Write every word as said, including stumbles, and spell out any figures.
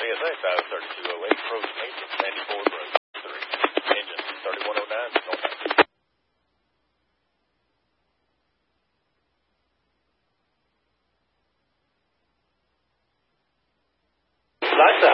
S X I thirty-two oh eight, approach maintenance, Sandy Ford Road, three. Engine thirty-one oh nine, northbound. Lights